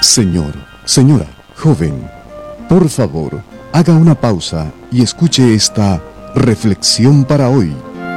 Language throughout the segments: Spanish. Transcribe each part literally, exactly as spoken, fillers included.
Señor, señora, joven, por favor, haga una pausa y escuche esta reflexión para hoy.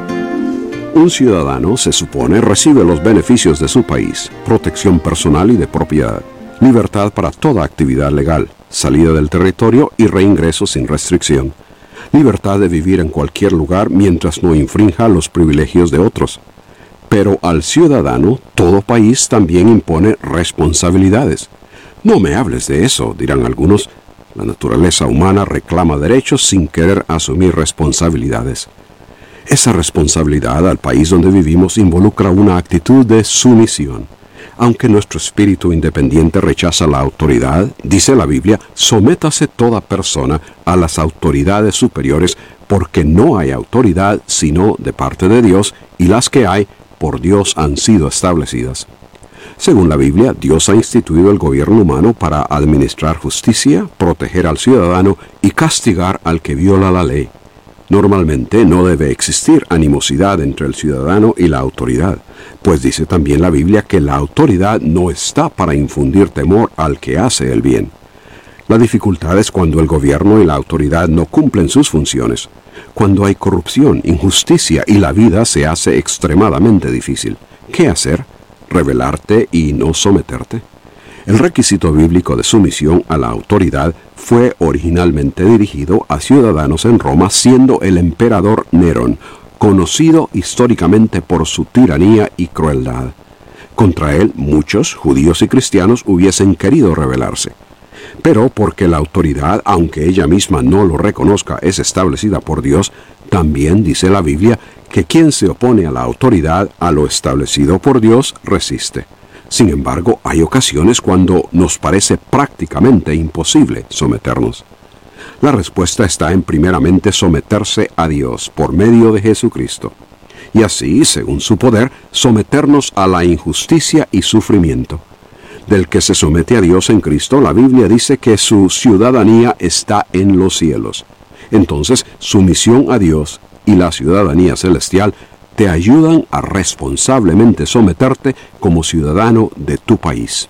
Un ciudadano, se supone, recibe los beneficios de su país: protección personal y de propiedad, libertad para toda actividad legal, salida del territorio y reingreso sin restricción, libertad de vivir en cualquier lugar mientras no infrinja los privilegios de otros. Pero al ciudadano, todo país también impone responsabilidades. No me hables de eso, dirán algunos. La naturaleza humana reclama derechos sin querer asumir responsabilidades. Esa responsabilidad al país donde vivimos involucra una actitud de sumisión. Aunque nuestro espíritu independiente rechaza la autoridad, dice la Biblia, sométase toda persona a las autoridades superiores, porque no hay autoridad sino de parte de Dios, y las que hay, por Dios han sido establecidas. Según la Biblia, Dios ha instituido el gobierno humano para administrar justicia, proteger al ciudadano y castigar al que viola la ley. Normalmente no debe existir animosidad entre el ciudadano y la autoridad, pues dice también la Biblia que la autoridad no está para infundir temor al que hace el bien. La dificultad es cuando el gobierno y la autoridad no cumplen sus funciones, cuando hay corrupción, injusticia y la vida se hace extremadamente difícil. ¿Qué hacer? ¿Rebelarte y no someterte? El requisito bíblico de sumisión a la autoridad fue originalmente dirigido a ciudadanos en Roma, siendo el emperador Nerón, conocido históricamente por su tiranía y crueldad. Contra él, muchos, judíos y cristianos, hubiesen querido rebelarse. Pero porque la autoridad, aunque ella misma no lo reconozca, es establecida por Dios, también dice la Biblia que quien se opone a la autoridad, a lo establecido por Dios, resiste. Sin embargo, hay ocasiones cuando nos parece prácticamente imposible someternos. La respuesta está en primeramente someterse a Dios por medio de Jesucristo, y así, según su poder, someternos a la injusticia y sufrimiento. Del que se somete a Dios en Cristo, la Biblia dice que su ciudadanía está en los cielos. Entonces, sumisión a Dios y la ciudadanía celestial te ayudan a responsablemente someterte como ciudadano de tu país.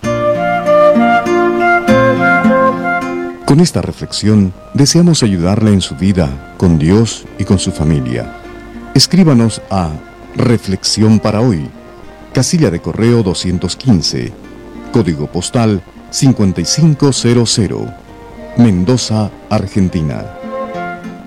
Con esta reflexión, deseamos ayudarle en su vida, con Dios y con su familia. Escríbanos a Reflexión para Hoy, casilla de correo doscientos quince, código postal cinco cinco cero cero, Mendoza, Argentina.